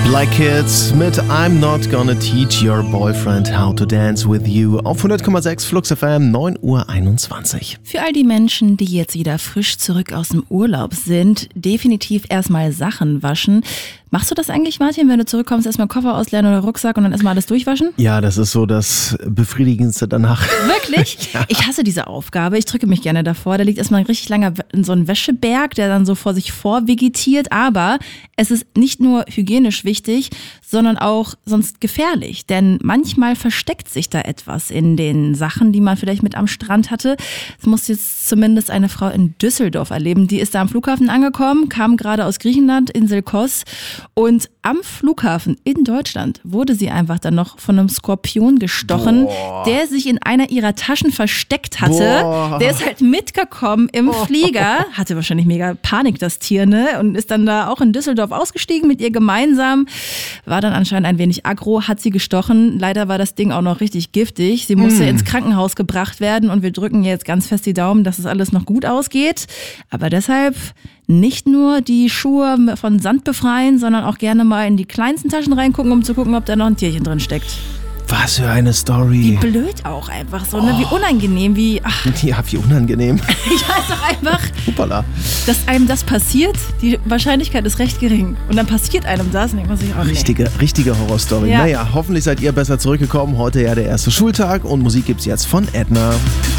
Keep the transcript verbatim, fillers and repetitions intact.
Black Kids mit I'm Not Gonna Teach Your Boyfriend How to Dance With You auf hundert Komma sechs Flux F M, neun Uhr einundzwanzig. Für all die Menschen, die jetzt wieder frisch zurück aus dem Urlaub sind, definitiv erstmal Sachen waschen. Machst du das eigentlich, Martin, wenn du zurückkommst, erstmal Koffer ausleeren oder Rucksack und dann erstmal alles durchwaschen? Ja, das ist so das Befriedigendste danach. Wirklich? Ja. Ich hasse diese Aufgabe. Ich drücke mich gerne davor. Da liegt erstmal ein richtig langer so ein Wäscheberg, der dann so vor sich vor vegetiert. Aber es ist nicht nur hygienisch wichtig, sondern auch sonst gefährlich. Denn manchmal versteckt sich da etwas in den Sachen, die man vielleicht mit am Strand hatte. Das muss jetzt zumindest eine Frau in Düsseldorf erleben. Die ist da am Flughafen angekommen, kam gerade aus Griechenland, Insel Kos. Und am Flughafen in Deutschland wurde sie einfach dann noch von einem Skorpion gestochen, Boah. der sich in einer ihrer Taschen versteckt hatte. Boah. Der ist halt mitgekommen im oh. Flieger, hatte wahrscheinlich mega Panik, das Tier, ne? Und ist dann da auch in Düsseldorf ausgestiegen mit ihr gemeinsam. War dann anscheinend ein wenig aggro, hat sie gestochen. Leider war das Ding auch noch richtig giftig. Sie musste mm. ins Krankenhaus gebracht werden und wir drücken jetzt ganz fest die Daumen, dass es alles noch gut ausgeht. Aber deshalb nicht nur die Schuhe von Sand befreien, sondern auch gerne mal in die kleinsten Taschen reingucken, um zu gucken, ob da noch ein Tierchen drin steckt. Was für eine Story. Wie blöd auch einfach so, ne? Wie unangenehm, wie... Ach. Ja, wie unangenehm. Ja, ist doch einfach, Hoppala. dass einem das passiert, die Wahrscheinlichkeit ist recht gering. Und dann passiert einem das und denkt man sich auch, Richtige, nee. richtige Horrorstory. Ja. Naja, hoffentlich seid ihr besser zurückgekommen. Heute ja der erste Schultag und Musik gibt's jetzt von Edna.